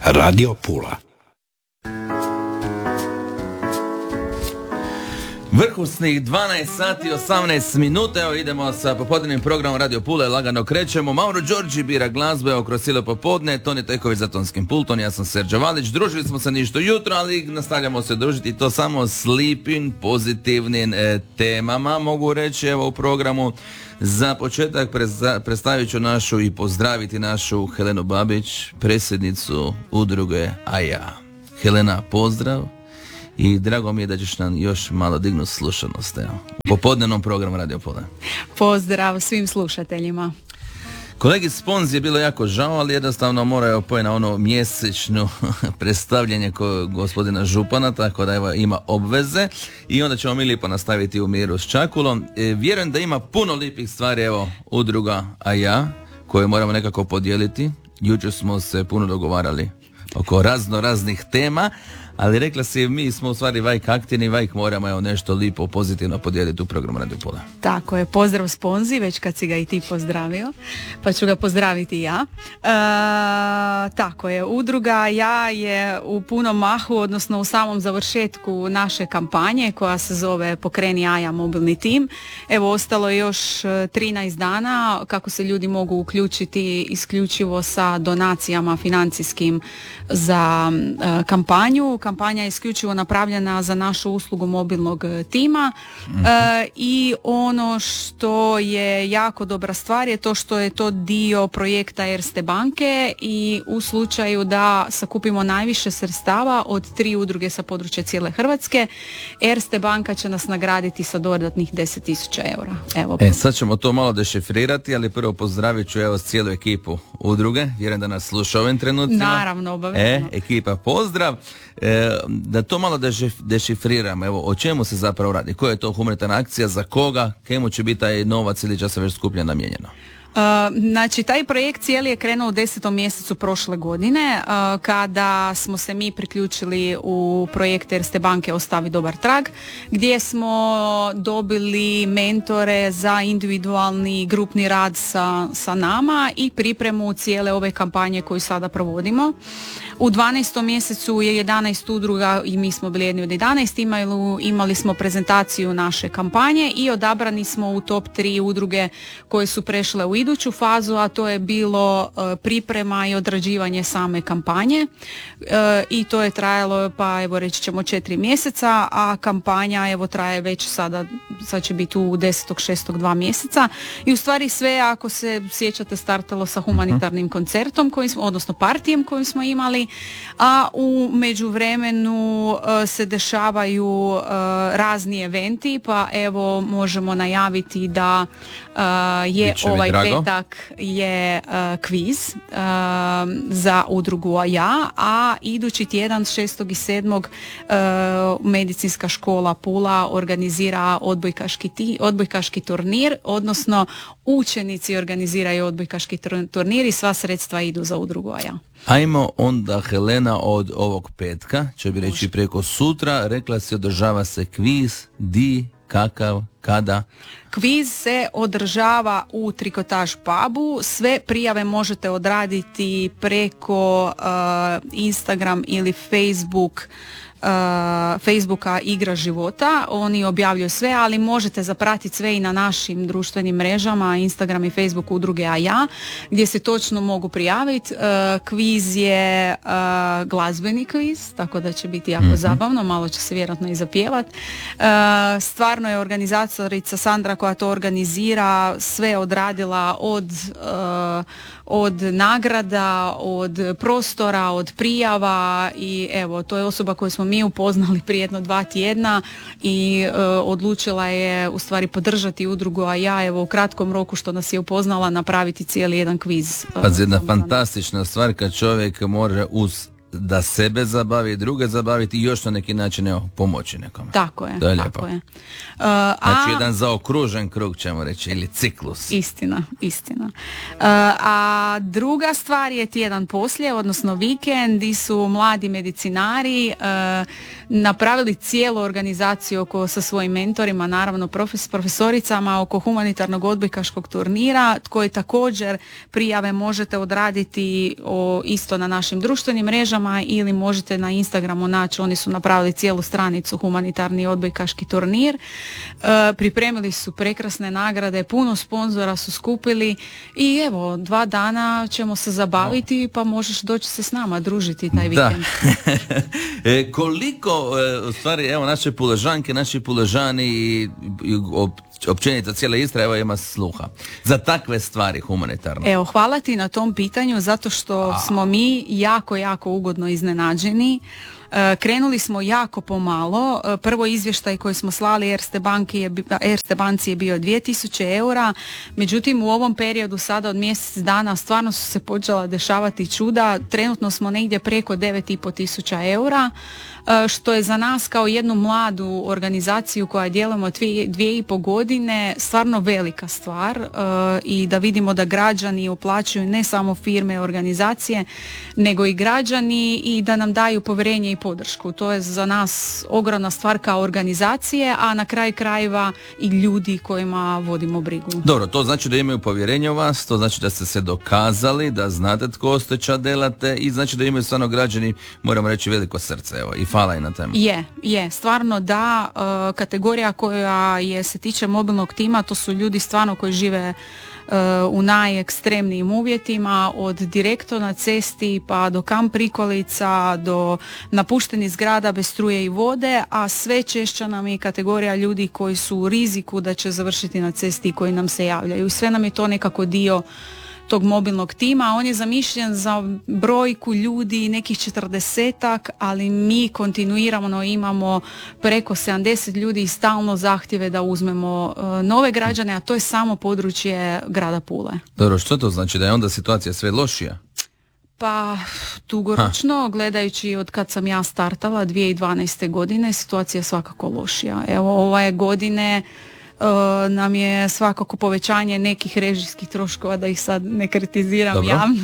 Radio Pula. Vrhusnih 12 sati 18 minuta, evo idemo sa popodnevnim programom Radio Pula, lagano krećemo. Mauro Đorđi bira glazbe, evo kroz cijelo popodne, Toni Teković za tonskim pultom, ja sam Serđa Valić, družili smo se ništa jutro, ali nastavljamo se družiti i to samo s lipim, pozitivnim temama, mogu reći, evo u programu. Za početak predstavit ću našu i pozdraviti našu Helenu Babić, predsjednicu udruge AJA. Helena, pozdrav. I drago mi je da ćeš nam još malo dignuti slušanost u popodnevnom programu Radio Pula. Pozdrav svim slušateljima. Kolegi Sponzi je bilo jako žao, ali jednostavno moraju pojeti na ono mjesečno predstavljanje gospodina župana, tako da evo ima obveze i onda ćemo mi lipo nastaviti u miru s Čakulom. Vjerujem da ima puno lipih stvari, evo, udruga AJA, koje moramo nekako podijeliti. Jučer smo se puno dogovarali oko raznih tema, ali rekla si, mi smo u stvari vajk aktivni, vajk moramo evo nešto lipo pozitivno podijeliti u programu Radio Pula. Tako je, pozdrav Sponzi, već kad si ga i ti pozdravio, pa ću ga pozdraviti i ja. Tako je, udruga Ja je u punom mahu, odnosno u samom završetku naše kampanje koja se zove Pokreni AJA mobilni tim. Evo, ostalo je još 13 dana kako se ljudi mogu uključiti isključivo sa donacijama financijskim za kampanju. Kampanja je isključivo napravljena za našu uslugu mobilnog tima i ono što je jako dobra stvar je to što je to dio projekta Erste banke i u slučaju da sakupimo najviše sredstava od 3 udruge sa područja cijele Hrvatske, Erste banka će nas nagraditi sa dodatnih 10.000 eura. Evo. Sad ćemo to malo dešifrirati, ali prvo pozdravit ću evo cijelu ekipu udruge, vjerujem da nas sluša ovim trenucima. Naravno, obavezno. Ekipa, pozdrav. Da to malo dešifriramo, evo, o čemu se zapravo radi, koja je to humanitarna akcija, za koga, kemu će biti taj novac ili čas već skupljen namijenjeno? Znači, taj projekt cijeli je krenuo u 10. mjesecu prošle godine kada smo se mi priključili u projekt Erste banke Ostavi dobar trag, gdje smo dobili mentore za individualni grupni rad sa nama i pripremu cijele ove kampanje koju sada provodimo. U 12. mjesecu je 11 udruga i mi smo bili jedni od 11, imali smo prezentaciju naše kampanje i odabrani smo u top 3 udruge koje su prešle u iduću fazu, a to je bilo priprema i odrađivanje same kampanje i to je trajalo, pa evo reći ćemo 4 mjeseca, a kampanja evo traje već sad će biti u 10.6. 2 mjeseca i u stvari sve, ako se sjećate, startalo sa humanitarnim koncertom odnosno partijem koju smo imali, a u međuvremenu se dešavaju razni eventi, pa evo možemo najaviti da je ovaj petak je kviz za udrugu AJA, a idući tjedan 6. i 7. medicinska škola Pula organizira odbojkaški turnir, odnosno učenici organiziraju odbojkaški turnir i sva sredstva idu za udrugu AJA. Ajmo onda, Helena, od ovog petka, će bi reći preko sutra, rekla si održava se kviz, di, kakav, kada? Kviz se održava u Trikotaž pubu, sve prijave možete odraditi preko Instagram ili Facebooka Igra života, oni objavljuju sve, ali možete zapratiti sve i na našim društvenim mrežama, Instagram i Facebook udruge AJA, gdje se točno mogu prijaviti. Kviz je glazbeni kviz, tako da će biti jako zabavno, malo će se vjerojatno i zapjevat. Stvarno je organizatorica Sandra koja to organizira sve odradila od nagrada, od prostora, od prijava i evo, to je osoba koju smo mi upoznali prije 2 tjedna i odlučila je u stvari podržati udrugu, a ja evo u kratkom roku što nas je upoznala napraviti cijeli jedan kviz. Pa jedna fantastična stvar kad čovjek može uz da sebe zabavi, druge zabaviti i još na neki način pomoći nekome. Tako je, to je tako lijepo. je. Znači jedan zaokružen krug, ćemo reći, ili ciklus. Istina. A druga stvar je tjedan poslije, odnosno vikend, gdje su mladi medicinari napravili cijelu organizaciju sa svojim mentorima, naravno profesoricama, oko humanitarnog odbojkaškog turnira, koje također prijave možete odraditi isto na našim društvenim mrežama ili možete na Instagramu naći. Oni su napravili cijelu stranicu humanitarni odbojkaški turnir. Pripremili su prekrasne nagrade, puno sponzora su skupili i evo, 2 dana ćemo se zabaviti, pa možeš doći se s nama družiti taj vikend. Koliko, u stvari, evo, naše Puležanke, naši Puležani i općenito cijela Istra, evo, ima sluha za takve stvari humanitarne. Evo, hvala ti na tom pitanju, zato što smo mi jako, jako ugodno iznenađeni. Krenuli smo jako pomalo. Prvo izvještaj koji smo slali Erste banci je bio 2000 eura. Međutim, u ovom periodu sada od mjesec dana stvarno su se počela dešavati čuda. Trenutno smo negdje preko 9.500 eura, što je za nas kao jednu mladu organizaciju koja djelujemo 2,5 godine stvarno velika stvar, i da vidimo da građani uplaćuju ne samo firme i organizacije, nego i građani, i da nam daju povjerenje i podršku. To je za nas ogromna stvar kao organizacije, a na kraju krajeva i ljudi kojima vodimo brigu. Dobro, to znači da imaju povjerenje u vas, to znači da ste se dokazali, da znate tko ste, ča delate, i znači da imaju stvarno građani, moramo reći, veliko srce, evo, i hvala i na temu. Je, stvarno da, kategorija koja se tiče mobilnog tima, to su ljudi stvarno koji žive u najekstremnijim uvjetima, od direktno na cesti pa do kamp prikolica, do napuštenih zgrada bez struje i vode, a sve češća nam je kategorija ljudi koji su u riziku da će završiti na cesti i koji nam se javljaju. Sve nam je to nekako dio tog mobilnog tima. On je zamišljen za brojku ljudi, nekih 40-ak, ali mi kontinuirano imamo preko 70 ljudi i stalno zahtjeve da uzmemo nove građane, a to je samo područje grada Pule. Dobro, što to znači? Da je onda situacija sve lošija? Pa, dugoročno, gledajući od kad sam ja startala 2012. godine, situacija je svakako lošija. Evo, ove godine nam je svakako povećanje nekih režijskih troškova, da ih sad ne kritiziram. Dobro. Javno,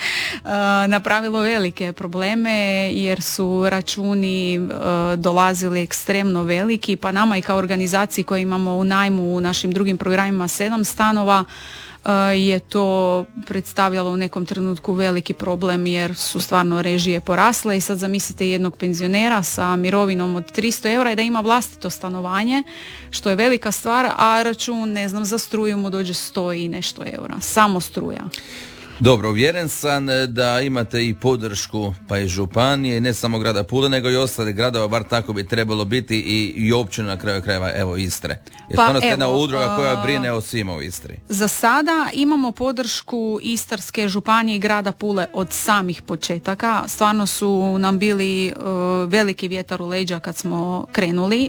napravilo velike probleme, jer su računi dolazili ekstremno veliki, pa nama i kao organizaciji koji imamo u najmu u našim drugim programima 7 stanova, je to predstavljalo u nekom trenutku veliki problem, jer su stvarno režije porasle. I sad zamislite jednog penzionera sa mirovinom od 300 eura i da ima vlastito stanovanje, što je velika stvar, a račun, ne znam, za struju mu dođe 100 i nešto eura, samo struja. Dobro, uvjeren sam da imate i podršku pa i županije, ne samo grada Pule, nego i ostalih gradova, bar tako bi trebalo biti, i općina na kraju krajeva, evo, Istre. Jer to je jedna udruga koja brine o svima u Istri. Za sada imamo podršku Istarske županije i grada Pule od samih početaka. Stvarno su nam bili veliki vjetar u leđa kad smo krenuli,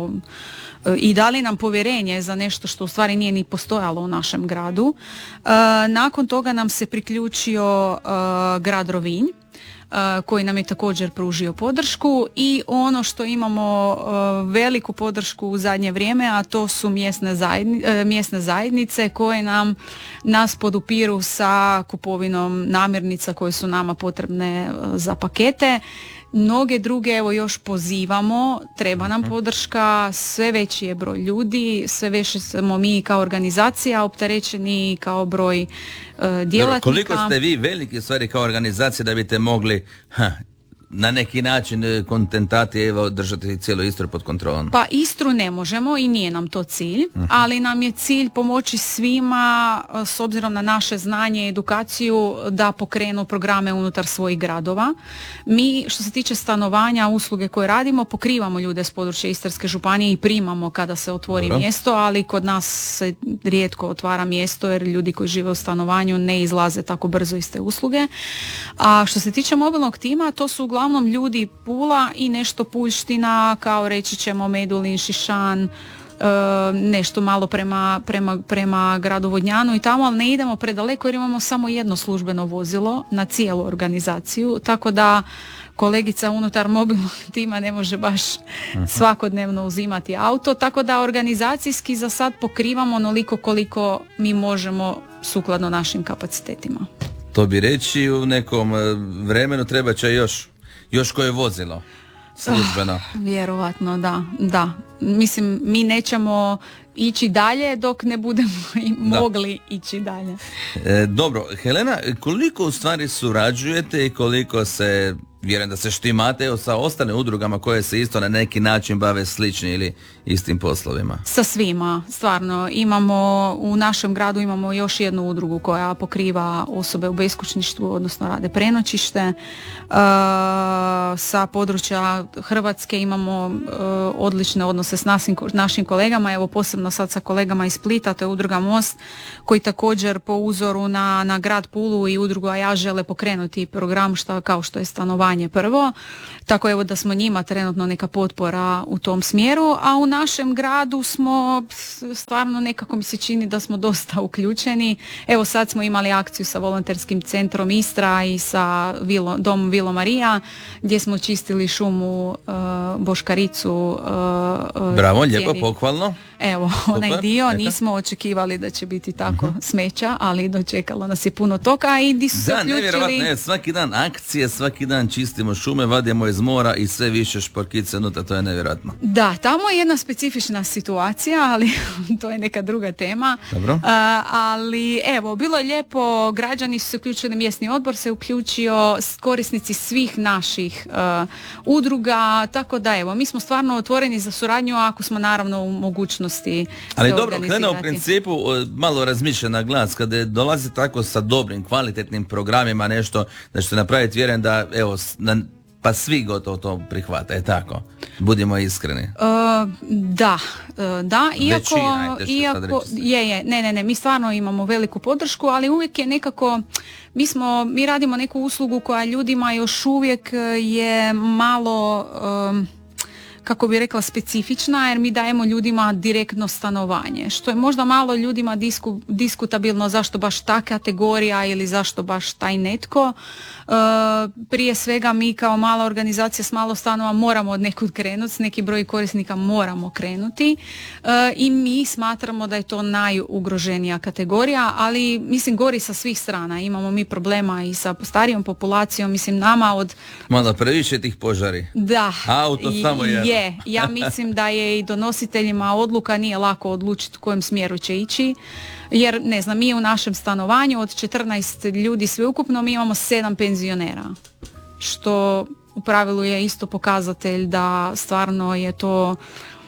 i dali nam povjerenje za nešto što u stvari nije ni postojalo u našem gradu. Nakon toga nam se priključio grad Rovinj, koji nam je također pružio podršku, i ono što imamo veliku podršku u zadnje vrijeme, a to su mjesne zajednice koje nas podupiru sa kupovinom namirnica koje su nama potrebne za pakete. Mnoge druge, evo, još pozivamo, treba nam podrška, sve veći je broj ljudi, sve više smo mi kao organizacija opterećeni, kao broj djelatnika. Koliko ste vi veliki stvari kao organizacija da biste mogli na neki način kontentati, evo, držati cijelu Istru pod kontrolom? Pa Istru ne možemo i nije nam to cilj, ali nam je cilj pomoći svima, s obzirom na naše znanje i edukaciju, da pokrenu programe unutar svojih gradova. Mi, što se tiče stanovanja, usluge koje radimo, pokrivamo ljude s područja Istarske županije i primamo kada se otvori mjesto, ali kod nas se rijetko otvara mjesto, jer ljudi koji žive u stanovanju ne izlaze tako brzo iz te usluge. A što se tiče mobilnog tima, to su uglavnom ljudi Pula i nešto Puljština, kao reći ćemo Medulin, Šišan, nešto malo prema gradu Vodnjanu i tamo, ali ne idemo predaleko jer imamo samo jedno službeno vozilo na cijelu organizaciju, tako da kolegica unutar mobilnog tima ne može baš svakodnevno uzimati auto, tako da organizacijski za sad pokrivamo onoliko koliko mi možemo sukladno našim kapacitetima. To bi reći u nekom vremenu treba će još koje vozilo službeno. Vjerovatno, da. Mislim, mi nećemo ići dalje dok ne budemo mogli ići dalje. Dobro, Helena, koliko u stvari surađujete i koliko se, vjerujem da se štimate sa ostalim udrugama koje se isto na neki način bave sličnim ili istim poslovima? Sa svima, stvarno. U našem gradu imamo još jednu udrugu koja pokriva osobe u beskućništvu, odnosno rade prenoćište. Sa područja Hrvatske imamo odlične odnose s našim kolegama, evo posebno sad sa kolegama iz Splita, to je udruga Most, koji također po uzoru na grad Pulu i udrugu A ja žele pokrenuti program kao što je stanovanje prvo. Tako evo da smo njima trenutno neka potpora u tom smjeru, a u našem gradu smo stvarno nekako mi se čini da smo dosta uključeni. Evo sad smo imali akciju sa volonterskim centrom Istra i sa domom Vilo Marija gdje smo čistili šumu Boškaricu. Bravo, lijepo, pohvalno. Evo, onaj dio, nismo očekivali da će biti tako smeća, ali dočekalo nas je puno toga i di su se uključili. Nevjerovatno, svaki dan akcije, svaki dan čistimo šume, vadimo iz mora i sve više šporkice unutra, to je nevjerojatno. Da, tamo je jedna specifična situacija, ali to je neka druga tema. Dobro. Ali evo, bilo je lijepo, građani su se uključili, mjesni odbor se uključio, korisnici svih naših udruga, tako da evo, mi smo stvarno otvoreni za suradnju ako smo naravno u mogućnosti. Ali dobro, Helena, u principu malo razmišlja na glas kada dolazi tako sa dobrim, kvalitetnim programima nešto da ćete napraviti, vjerujem da evo pa svi gotovo to prihvata, je tako? Budimo iskreni. Da, iako mi stvarno imamo veliku podršku, ali uvijek je nekako, mi radimo neku uslugu koja ljudima još uvijek je malo kako bi rekla specifična, jer mi dajemo ljudima direktno stanovanje, što je možda malo ljudima diskutabilno zašto baš ta kategorija ili zašto baš taj netko. Prije svega mi kao mala organizacija s malo stanova moramo od nekud krenuti, s neki broj korisnika moramo krenuti i mi smatramo da je to najugroženija kategorija, ali mislim gori sa svih strana. Imamo mi problema i sa starijom populacijom, mislim nama od... Malo previše tih požari. Da. Auto samo je. Ja mislim da je i donositeljima odluka nije lako odlučiti u kojem smjeru će ići, jer ne znam, mi u našem stanovanju od 14 ljudi sveukupno mi imamo 7 penzionera, što u pravilu je isto pokazatelj da stvarno je to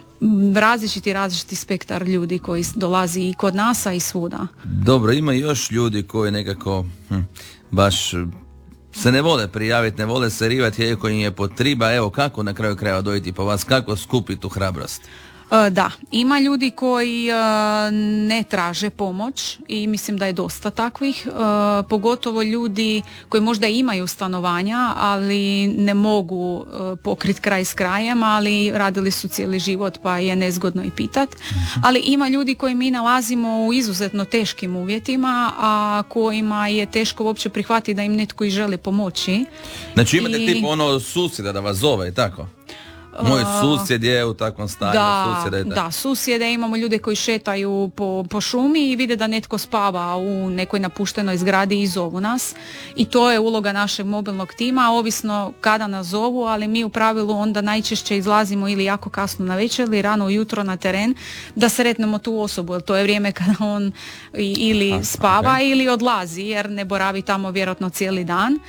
različiti spektar ljudi koji dolazi i kod nas, a i svuda. Dobro, ima još ljudi koji nekako baš se ne vole prijaviti, ne vole se rivati, iako im je potriba. Evo, kako na kraju krajeva dojiti po vas, kako skupiti tu hrabrost? Da, ima ljudi koji ne traže pomoć i mislim da je dosta takvih, pogotovo ljudi koji možda imaju stanovanja, ali ne mogu pokriti kraj s krajem, ali radili su cijeli život pa je nezgodno i pitat. Ali ima ljudi koji mi nalazimo u izuzetno teškim uvjetima, a kojima je teško uopće prihvatiti da im netko i želi pomoći. Znači imate tip susjeda da vas zove i tako? Moj susjed je u takvom stanju. Da, susjede, imamo ljude koji šetaju po šumi i vide da netko spava u nekoj napuštenoj zgradi i zovu nas. I to je uloga našeg mobilnog tima, ovisno kada nas zovu, ali mi u pravilu onda najčešće izlazimo ili jako kasno na večer ili rano ujutro na teren da sretnemo tu osobu, jer to je vrijeme kada on ili spava ili odlazi, jer ne boravi tamo vjerojatno cijeli dan.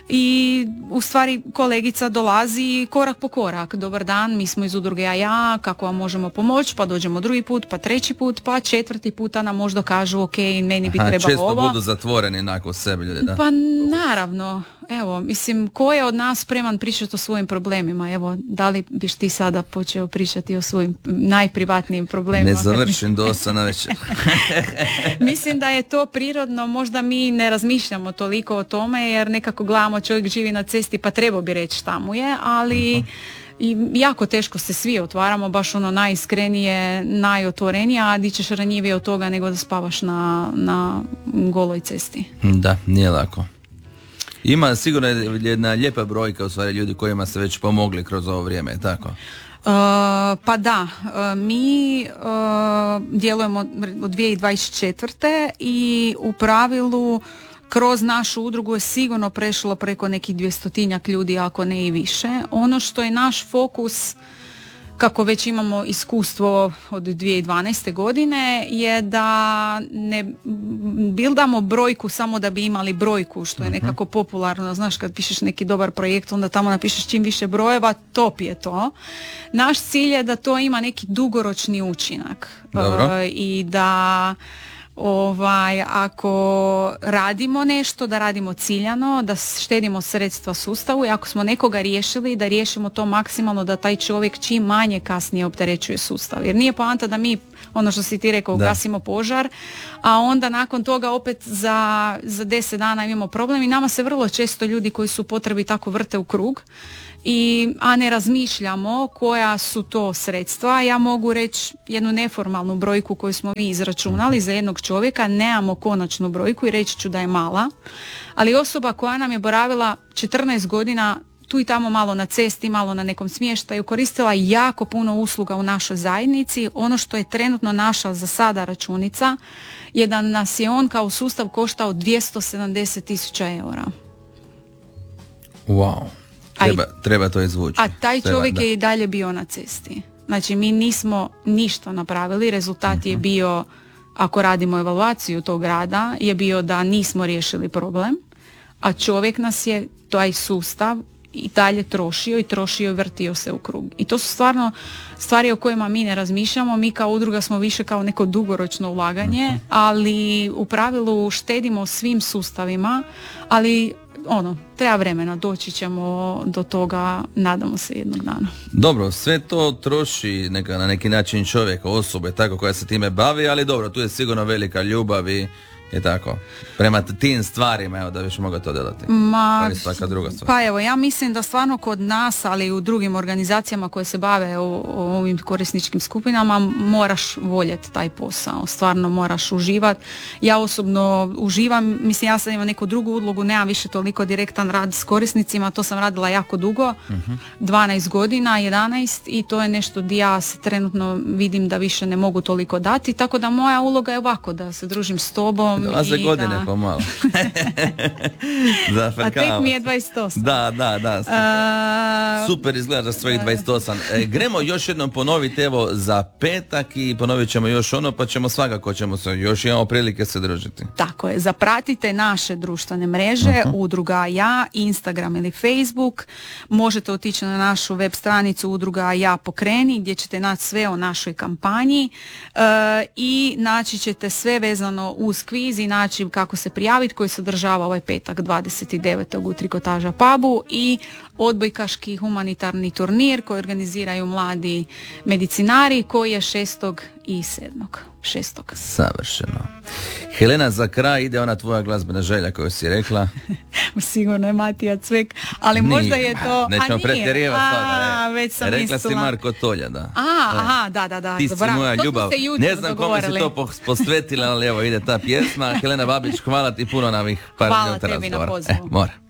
I u stvari kolegica dolazi korak po korak. Dobar dan, mi smo iz udruge ja, kako vam možemo pomoći, pa dođemo drugi put, pa treći put, pa četvrti puta nam možda kažu ok, meni bi trebalo ovo. Često budu zatvoreni nakon sebe ljudi, da? Pa naravno, evo, mislim, ko je od nas spreman pričati o svojim problemima? Evo, da li biš ti sada počeo pričati o svojim najprivatnijim problemima? Ne završim do 8 na večer. Mislim da je to prirodno, možda mi ne razmišljamo toliko o tome, jer nekako gledamo čovjek živi na cesti pa trebao bi reći šta mu je, ali i jako teško se svi otvaramo, baš ono najiskrenije, najotvorenije, a di ćeš ranjivije od toga nego da spavaš na goloj cesti. Da, nije lako. Ima sigurno jedna lijepa brojka u stvari ljudi kojima ste već pomogli kroz ovo vrijeme, tako? Pa da, mi djelujemo od 2024. i u pravilu kroz našu udrugu je sigurno prešlo preko nekih 200-tinjak ljudi, ako ne i više. Ono što je naš fokus, kako već imamo iskustvo od 2012. godine, je da ne bildamo brojku samo da bi imali brojku, što je nekako popularno. Znaš, kad pišeš neki dobar projekt, onda tamo napišeš čim više brojeva, top je to. Naš cilj je da to ima neki dugoročni učinak. I da ako radimo nešto, da radimo ciljano, da štedimo sredstva sustavu i ako smo nekoga riješili, da riješimo to maksimalno, da taj čovjek čim manje kasnije opterećuje sustav. Jer nije poanta da mi, ono što si ti rekao, gasimo požar, a onda nakon toga opet za 10 dana imamo problem i nama se vrlo često ljudi koji su potrebi tako vrte u krug. A ne razmišljamo koja su to sredstva. Ja mogu reći jednu neformalnu brojku koju smo mi izračunali za jednog čovjeka, nemamo konačnu brojku i reći ću da je mala, ali osoba koja nam je boravila 14 godina tu i tamo, malo na cesti, malo na nekom smještaju, koristila jako puno usluga u našoj zajednici. Ono što je trenutno naša za sada računica je da nas je on kao sustav koštao 270.000 eura. Wow. Treba to izvući. A taj čovjek je i dalje bio na cesti. Znači, mi nismo ništa napravili. Rezultat je bio, ako radimo evaluaciju tog rada, je bio da nismo riješili problem, a čovjek nas je, taj sustav, i dalje trošio i vrtio se u krug. I to su stvarno stvari o kojima mi ne razmišljamo. Mi kao udruga smo više kao neko dugoročno ulaganje, ali u pravilu štedimo svim sustavima, ali treba vremena, doći ćemo do toga, nadamo se jednog dana. Dobro, sve to troši na neki način čovjeka, osobe, tako koja se time bavi, ali dobro, tu je sigurno velika ljubav i tako, prema tim stvarima, evo, da više mogu to dodati. Druga stvar. Pa evo, ja mislim da stvarno kod nas, ali i u drugim organizacijama koje se bave ovim korisničkim skupinama, moraš voljeti taj posao, stvarno moraš uživati. Ja osobno uživam, mislim, ja sad imam neku drugu ulogu, nemam više toliko direktan rad s korisnicima, to sam radila jako dugo, 12 godina, 11, i to je nešto gdje ja se trenutno vidim da više ne mogu toliko dati, tako da moja uloga je ovako, da se družim s tobom. Dolaze godine pomalo. A tek mi je 28. Da. Super izgleda za svojih 28. Gremo još jednom ponoviti, evo, za petak i ponovit ćemo još pa ćemo svakako još imamo prilike se družiti. Tako je, zapratite naše društvene mreže, Udruga Ja, Instagram ili Facebook. Možete otići na našu web stranicu Udruga Ja Pokreni, gdje ćete naći sve o našoj kampanji i naći ćete sve vezano uz kviz i način kako se prijaviti, koji se održava ovaj petak 29. u Trikotaža pubu, i odbojkaški humanitarni turnir koji organiziraju mladi medicinari, koji je 6. i 7. 6. Savršeno. Helena, za kraj ide ona tvoja glazbena želja koju si rekla. Sigurno je Matija Cvek, ali možda je to... Nećemo pretjerivati sada. Već sam rekla mislila. Si Marko Tolja, da. Da. Ti si moja ljubav. Ne znam kome si to posvetila, ali evo ide ta pjesma. Helena Babić, hvala ti puno na ovih par minuta razgovora. Hvala tebi na pozivu. Mora.